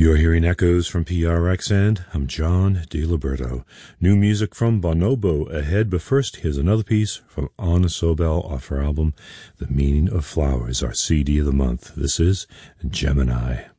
You're hearing echoes from PRX, and I'm John DiLiberto. New music from Bonobo ahead, but first, here's another piece from Anna Sobel off her album, The Meaning of Flowers, our CD of the month. This is Gemini.